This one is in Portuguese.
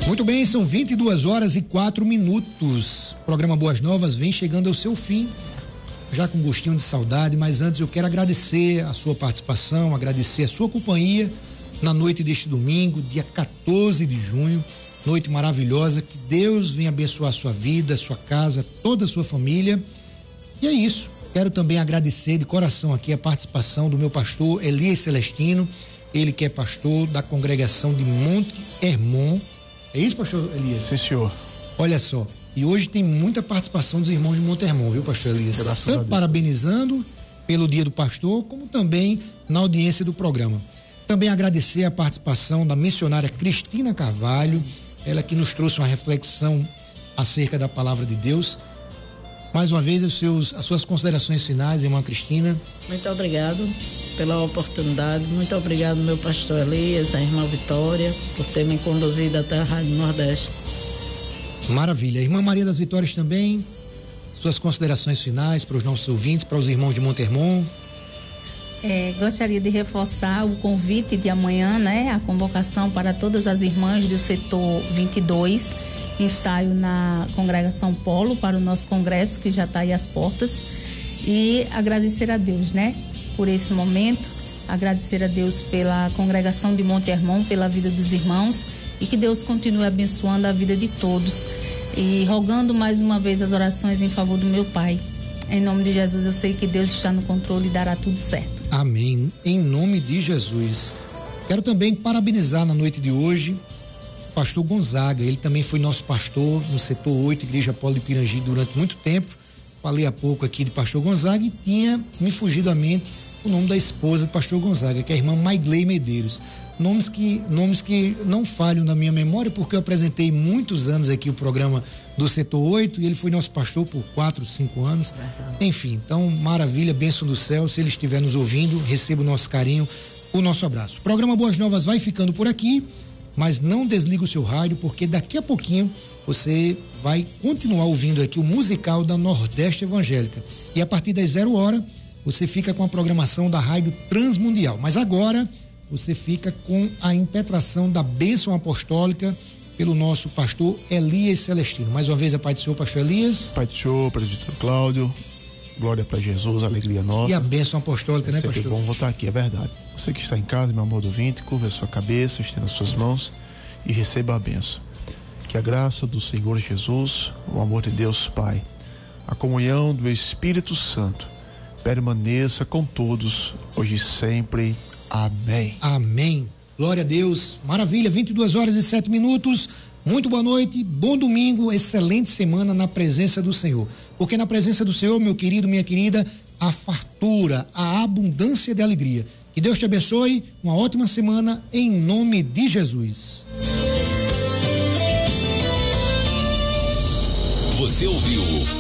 Muito bem, são 22h04. O programa Boas Novas vem chegando ao seu fim, já com gostinho de saudade, mas antes eu quero agradecer a sua participação, agradecer a sua companhia na noite deste domingo, dia 14 de junho, noite maravilhosa, que Deus venha abençoar a sua vida, a sua casa, toda a sua família. E é isso, quero também agradecer de coração aqui a participação do meu pastor Elias Celestino, ele que é pastor da congregação de Monte Hermon. É isso, pastor Elias? Sim, senhor. Olha só, e hoje tem muita participação dos irmãos de Monte Hermon, viu, pastor Elias? Graças a Tanto Deus. Parabenizando pelo dia do pastor, como também na audiência do programa. Também agradecer a participação da missionária Cristina Carvalho, ela que nos trouxe uma reflexão acerca da palavra de Deus. Mais uma vez, as suas considerações finais, irmã Cristina. Muito obrigado pela oportunidade, muito obrigado meu pastor Elias, a irmã Vitória, por ter me conduzido até a Rádio Nordeste. Maravilha. Irmã Maria das Vitórias também, suas considerações finais para os nossos ouvintes, para os irmãos de Monte Hermon. Gostaria de reforçar o convite de amanhã, né? A convocação para todas as irmãs do setor 22, ensaio na congregação Polo para o nosso congresso que já está aí às portas, e agradecer a Deus, né? Por esse momento, agradecer a Deus pela congregação de Monte Hermon, pela vida dos irmãos, e que Deus continue abençoando a vida de todos e rogando mais uma vez as orações em favor do meu pai. Em nome de Jesus, eu sei que Deus está no controle e dará tudo certo. Amém. Em nome de Jesus. Quero também parabenizar na noite de hoje o pastor Gonzaga. Ele também foi nosso pastor no setor 8, Igreja Polo de Pirangi, durante muito tempo. Falei há pouco aqui de pastor Gonzaga e tinha me fugido à mente o nome da esposa do pastor Gonzaga, que é a irmã Maigley Medeiros. Nomes que não falham na minha memória, porque eu apresentei muitos anos aqui o programa do setor 8 e ele foi nosso pastor por 4, 5 anos. Enfim, então, maravilha, bênção do céu. Se ele estiver nos ouvindo, receba o nosso carinho, o nosso abraço. O programa Boas Novas vai ficando por aqui, mas não desliga o seu rádio, porque daqui a pouquinho você vai continuar ouvindo aqui o musical da Nordeste Evangélica. E a partir das 0h, você fica com a programação da Rádio Transmundial. Mas agora você fica com a impetração da bênção apostólica pelo nosso pastor Elias Celestino. Mais uma vez, a paz do Senhor, pastor Elias. Pai do Senhor, presbítero Cláudio, glória para Jesus, alegria nossa. E a bênção apostólica, né, pastor? É bom voltar aqui, é verdade. Você que está em casa, meu amor do ouvinte, curva a sua cabeça, estenda as suas mãos e receba a bênção. Que a graça do Senhor Jesus, o amor de Deus Pai, a comunhão do Espírito Santo permaneça com todos, hoje e sempre. Amém. Amém. Glória a Deus. Maravilha. 22h07. Muito boa noite, bom domingo, excelente semana na presença do Senhor. Porque na presença do Senhor, meu querido, minha querida, a fartura, a abundância de alegria. Que Deus te abençoe. Uma ótima semana em nome de Jesus. Você ouviu